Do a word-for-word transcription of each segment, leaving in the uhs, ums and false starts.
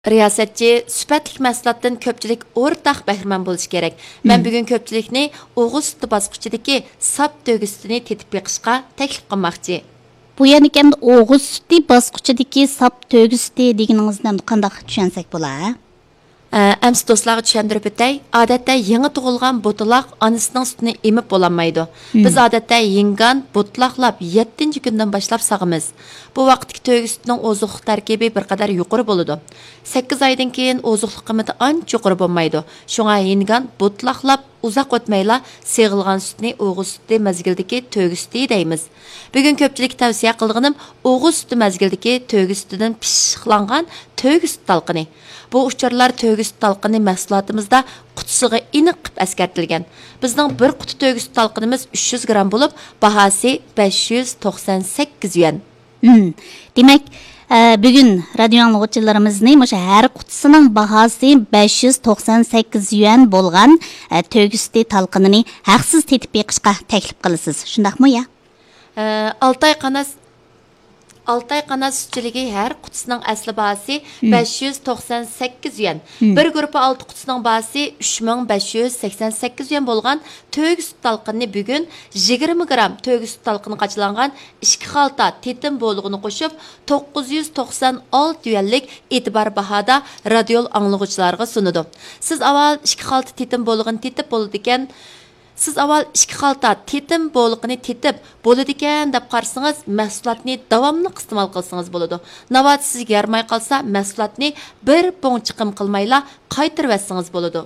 Riyosatchi sifatli mahsulotdan ko'pchilik o'rtaq bahramand bo'lishi kerak. Men bugun ko'pchilikni o'g'il suti bosqichidagi sap to'g'ri sutini tetib beqishga taklif qilmoqchi. Bu yani endi o'g'il suti bosqichidagi sap to'g'ri suti deganingizdan qanday tushunsak bo'lar? Әмсі достларға түшендіріп өтәй, адәтті еңі тұғылған бұтылақ анысының сүтіні еміп боламайды. Біз адәтті еңген бұтылақлап yettinchi күнден башлап сағымыз. Bu vaqtdagi to'g'ri sutining ozuqliq tarkibi bir qadar yuqori bo'ladi. sakkiz oydan keyin ozuqliq qiymati ancha yuqori bo'lmaydi. Shunga yengan butlaqlab uzoq o'tmayla seg'ilgan sutni o'g'il suti mazgildagi to'g'ri suti deymiz. Bugun ko'pchilik tavsiya qilganim o'g'il suti mazgildagi to'g'ri sutidan pishiqlangan to'g'ri sut talqini. Bu uchurlar to'g'ri sut talqini mahsulotimizda qutisiga aniq qilib eskartilgan. Bizning bir quti to'g'ri sut talqinimiz uch yuz gramm bo'lib, bahosi besh yuz to'qson sakkiz yuan. Hmm. Demek bugün radyo anlıqçılarımızın məşə hər qutusunun bahası besh yuz to'qson sakkiz yuan bolğan to'g'ri talqinini haqsız tetib beqishqa taklif qilasiz. Shundaqmı ya? Altay qanas Altay qanas sütçülüğü her kutusunun asli bahası besh yuz to'qson sakkiz yuan. Bir grupa altı kutusunun bahası uch ming besh yuz sakson sakkiz yuan bolğan to'g'ri sut talqini bugün yigirma gram to'g'ri sut talqini qaçılangan ikki xalta tetim bo'lug'ini qo'shib to'qqiz yuz to'qson olti yuanlik e'tibor bahada radio anlıqçılarga sunudu. Siz avval ikki xalta tetim bo'lug'ini tetib bo'ldi ekan, Siz avval ikki xalta tetim bo'liqini tetib bo'ladi ekan deb qarsangiz, mahsulotni davomli iste'mol qilsangiz bo'ladi. Navbat sizga yarmay qolsa, mahsulotni bir pong chiqim qilmayla qaytarib etsangiz bo'ladi.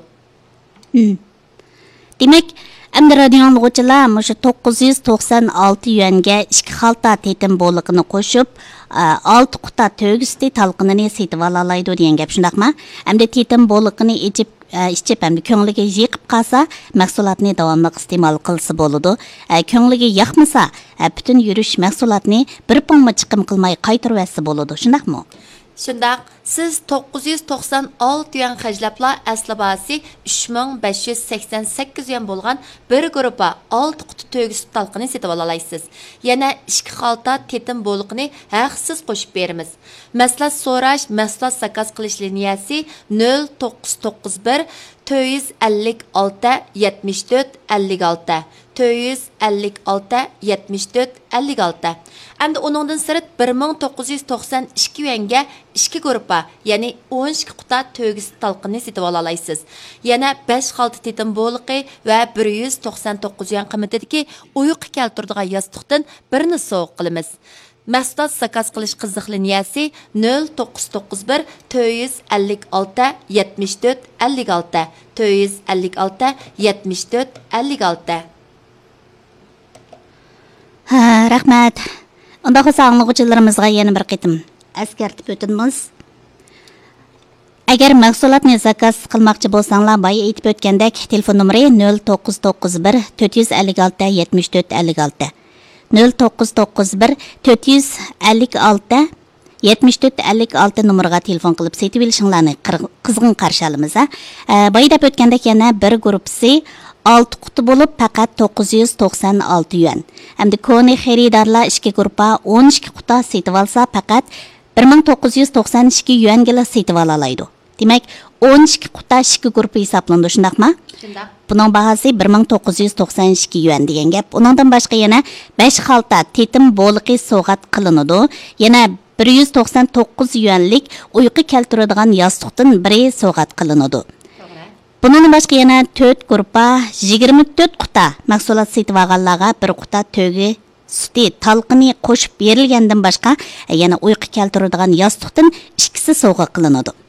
Demak, endi radio anlıqçılar məşə to'qqiz yuz to'qson olti yuanga ikki xalta tetim bo'liqini qo'shib, olti quta to'g'ri suti talqinini setib olalaydi degan gap shundaqmi? Endi tetim bo'liqini ichib ishchib hamda ko'ngliga yiqib qolsa, mahsulotni davomli iste'mol qilsa bo'ladi. Ko'ngliga yoqmasa, butun yurish mahsulotni bir pongma chiqim qilmay qaytarib etsa bo'ladi. Shundaqmi? Shundaq, siz to'qqiz yuz to'qson olti yuan xajlabla asli bahasi uch ming besh yuz sakson sakkiz yuan bo'lgan bir gurupa olti quti to'g'ri sut talqini setib olaysiz. Yana ikki xalta tetim bo'liqini haqsiz qo'shib beramiz. Maslahat so'rash, maslahat zakaz qilish liniyasi nol to'qqiz to'qqiz bir to'rt yuz ellik olti yetmish to'rt ellik olti to'rt yuz ellik olti yetmish to'rt ellik olti. Endi onundan sirt bir ming to'qqiz yuz to'qson ikki yuanga ikki gurupa, ya'ni o'n ikki quta to'g'ri sut talqini setib olaysiz. Yana besh xalta tetim bo'liqi va bir yuz to'qson to'qqiz yuan qiymatidagi uyqu keltiradigan yostiqdan birini sovg'a qilamiz. Mahsulot zakaz qilish qiziq liniyasi nol to'qqiz to'qqiz bir to'rt yuz ellik olti yetmish to'rt ellik olti to'rt yuz ellik olti yetmish to'rt ellik olti. Ha, rahmat. Unda bo'lsa anlıqçılarımızga yana bir qitim eskartib o'tamiz. Agar mahsulotni zakaz qilmoqchi bo'lsanglar, boya aytib o'tgandek, telefon nomeri nol to'qqiz to'qqiz bir to'rt yuz ellik olti yetmish to'rt ellik olti nol to'qqiz to'qqiz bir to'rt yuz ellik olti yetmish to'rt ellik olti nomeriga telefon qilib setib olishinglarni qizg'in qarshi olamiz. Boya deb o'tgandek yana bir guruhsi olti quti bo'lib faqat to'qqiz yuz to'qson olti yuan. Hamda koni xaridorlar ikki guruhga o'n ikki quta setib olsa faqat bir ming to'qqiz yuz to'qson ikki yuanga setib olaydi. Demak, o'n ikki quta ikki guruh hisoblandi, shundaqmi? Shundaq. Buning bahasi bir ming to'qqiz yuz to'qson ikki yuan degan gap. Uningdan boshqa yana besh xalta tetim bo'liqi sovg'at qilinadi. Yana bir yuz to'qson to'qqiz yuanlik uyqu keltiradigan yostiqdan biri sovg'at qilinadi. Bundan başqa yana to'rt guruhga yigirma to'rt quta mahsulot setib olganlarga bir quta to'g'ri suti talqini qo'shib berilgandan boshqa yana uyqu keltiradigan yostiqdan ikkisi sovg'a qilinadi.